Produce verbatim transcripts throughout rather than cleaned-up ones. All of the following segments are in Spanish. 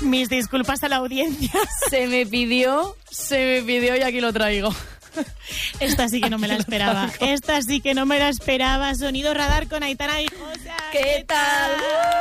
Mis disculpas a la audiencia. Se me pidió, se me pidió y aquí lo traigo. Esta sí que no me la esperaba. Esta sí que no me la esperaba. Sonido Radar con Aitana y José. ¿Qué tal?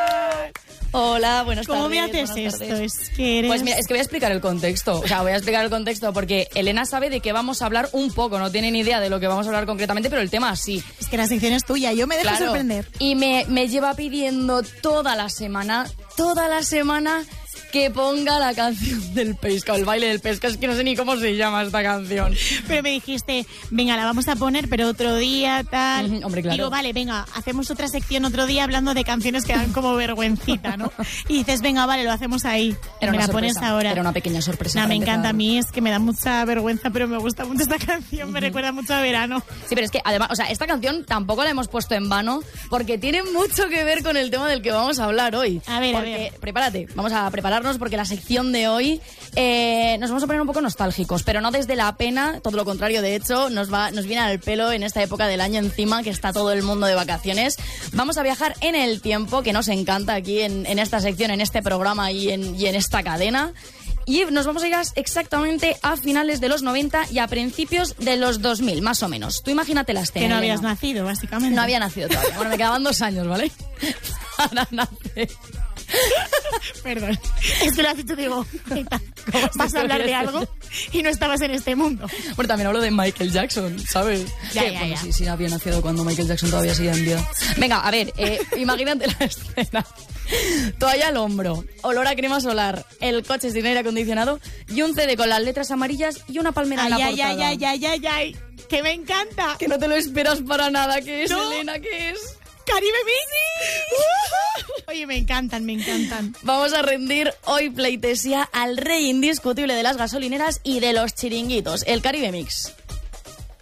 Hola, buenas ¿Cómo tardes. me haces esto? Tardes. Es que eres... Pues mira, es que voy a explicar el contexto. O sea, voy a explicar el contexto porque Elena sabe de qué vamos a hablar un poco. No tiene ni idea de lo que vamos a hablar concretamente, pero el tema sí. Es que la sección es tuya. Yo me dejo Claro. sorprender. Y me, me lleva pidiendo toda la semana, toda la semana... que ponga la canción del pesca, el baile del pesca. Es que no sé ni cómo se llama esta canción. Pero me dijiste, venga, la vamos a poner, pero otro día, tal. Uh-huh, hombre, claro. Digo, vale, venga, hacemos otra sección otro día hablando de canciones que dan como vergüencita, ¿no? Y dices, venga, vale, lo hacemos ahí. Era me una la pones sorpresa. ahora. Era una pequeña sorpresa. No, me empezar. encanta. A mí es que me da mucha vergüenza, pero me gusta mucho esta canción. Me recuerda mucho a verano. Sí, pero es que además, o sea, esta canción tampoco la hemos puesto en vano porque tiene mucho que ver con el tema del que vamos a hablar hoy. A ver, porque, a ver. Prepárate, vamos a prepararnos porque la sección de hoy eh, nos vamos a poner un poco nostálgicos, pero no desde la pena, todo lo contrario, de hecho, nos va, nos viene al pelo en esta época del año encima que está todo el mundo de vacaciones. Vamos a viajar en el tiempo, que nos encanta aquí en, en esta sección, en este programa y en, y en esta cadena. Y nos vamos a ir exactamente a finales de los noventa y a principios de los dos mil, más o menos. Tú imagínate la escena. Que no Elena. habías nacido, básicamente. No había nacido todavía. Bueno, me quedaban dos años, ¿vale? Para nacer. Perdón. Es que lo has dicho, digo, vas a hablar de algo y no estabas en este mundo. Bueno, también hablo de Michael Jackson, ¿sabes? Ya, que, ya, bueno, ya. sí, sí, había nacido cuando Michael Jackson todavía seguía en vida. Venga, a ver, eh, imagínate la escena. Toalla al hombro, olor a crema solar, el coche sin aire acondicionado y un C D con las letras amarillas y una palmera en la Ay, ay, portada. ay, ay, ay, ay, ay. Que me encanta. Que no te lo esperas para nada. ¿Qué es, No. Elena? ¿Qué es? Caribe Mix. Oye, me encantan, me encantan. Vamos a rendir hoy pleitesía al rey indiscutible de las gasolineras y de los chiringuitos, el Caribe Mix.